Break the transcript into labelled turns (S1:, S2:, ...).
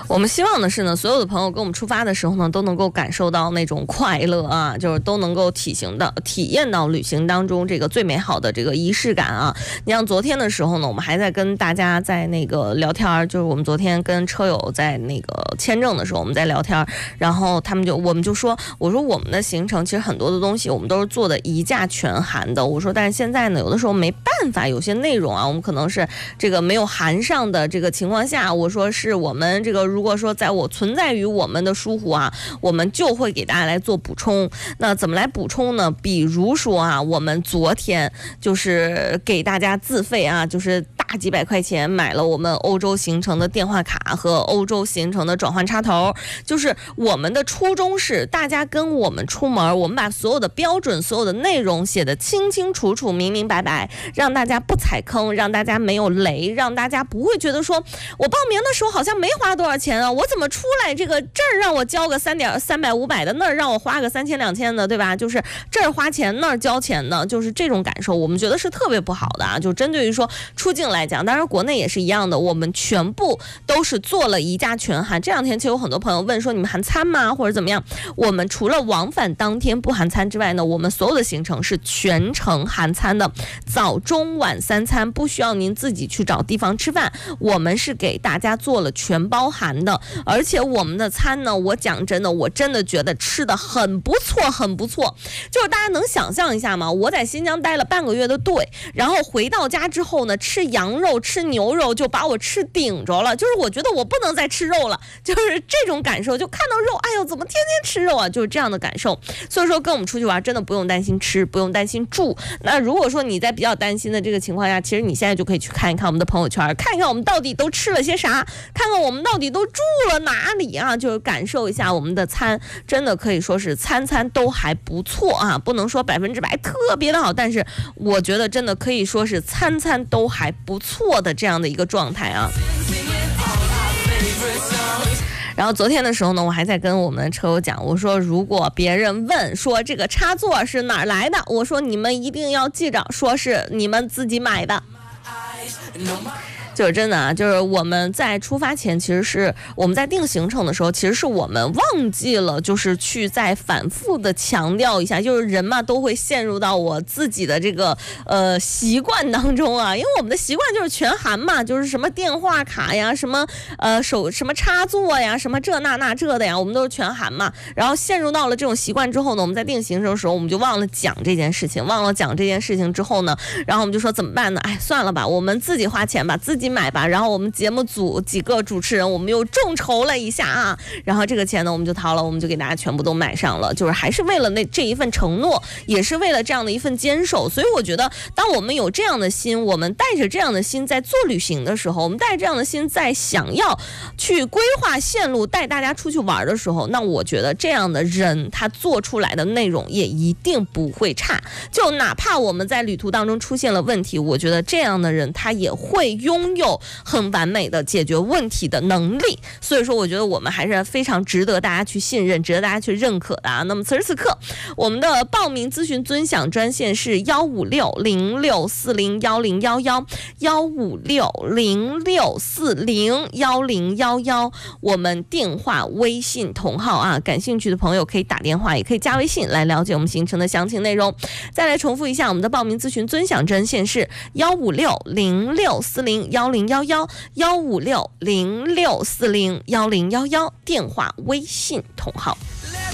S1: 我们希望的是呢，所有的朋友跟我们出发的时候呢，都能够感受到那种快乐啊，就是都能够体验到旅行当中这个最美好的这个仪式感啊。你像昨天的时候呢，我们还在跟大家在那个聊天，就是我们昨天跟车友在那个签证的时候我们在聊天，然后我们就说，我说我们的行程其实很多的东西我们都是做的一价全含的，我说但是现在呢有的时候没办法，有些内容啊我们可能是这个没有含上的这个情况下，我说是我们这个如果说存在于我们的疏忽啊，我们就会给大家来做补充。那怎么来补充呢？比如说啊，我们昨天就是给大家自费啊，就是大几百块钱买了我们欧洲行程的电话卡和欧洲行程的转换插头。就是我们的初衷是大家跟我们出门，我们把所有的标准所有的内容写得清清楚楚明明白白，让大家不踩坑，让大家没有雷，让大家不会觉得说我报名的时候好像没花多少钱啊，我怎么出来这个这儿让我交个300、500的，那儿让我花个3000、2000的，对吧？就是这儿花钱那儿交钱的，就是这种感受我们觉得是特别不好的啊。就针对于说出境来讲，当然国内也是一样的，我们全部都是做了一价全含。这两天其实有很多朋友问说你们含餐吗或者怎么样，我们除了往返当天不含餐之外呢，我们所有的行程是全程含餐的，早中晚3餐不需要您自己去找地方吃饭，我们是给大家做了全包含的。而且我们的餐呢，我讲真的，我真的觉得吃的很不错很不错。就是大家能想象一下吗？我在新疆待了半个月的队，然后回到家之后呢，吃羊肉吃牛肉就把我吃顶着了，就是我觉得我不能再吃肉了，就是这种感受，就看到肉哎呦怎么天天吃肉啊，就是这样的感受。所以说跟我们出去玩真的不用担心吃，不用担心住。那如果说你在比较担心的这个情况下，其实你现在就可以去看一看我们的朋友圈，看一看我们到底都吃了些啥，看看我们到底都住了哪里啊，就是感受一下我们的餐，真的可以说是餐餐都还不错啊，不能说100%特别的好，但是我觉得真的可以说是餐餐都还不错的这样的一个状态啊。然后昨天的时候呢，我还在跟我们的车友讲，我说如果别人问说这个插座是哪儿来的，我说你们一定要记着，说是你们自己买的。就是真的啊，就是我们在出发前，其实是我们在定行程的时候，其实是我们忘记了，就是去再反复的强调一下，就是人嘛都会陷入到我自己的这个习惯当中啊，因为我们的习惯就是全含嘛，就是什么电话卡呀，什么什么插座呀，什么这那这的呀，我们都是全含嘛。然后陷入到了这种习惯之后呢，我们在定行程的时候，我们就忘了讲这件事情，之后呢，然后我们就说怎么办呢？哎，算了吧，我们自己花钱吧，自己买吧。然后我们节目组几个主持人，我们又众筹了一下啊，然后这个钱呢我们就掏了，我们就给大家全部都买上了，就是还是为了这一份承诺，也是为了这样的一份坚守。所以我觉得当我们有这样的心，我们带着这样的心在做旅行的时候，我们带着这样的心在想要去规划线路带大家出去玩的时候，那我觉得这样的人他做出来的内容也一定不会差。就哪怕我们在旅途当中出现了问题，我觉得这样的人他也会拥有很完美的解决问题的能力。所以说我觉得我们还是非常值得大家去信任，值得大家去认可的啊。那么此时此刻我们的报名咨询尊享专线是15606401011 15606401011，我们电话微信同号啊，感兴趣的朋友可以打电话，也可以加微信来了解我们行程的详情内容。再来重复一下，我们的报名咨询尊享专线是15606401011 15606401011，电话微信同号。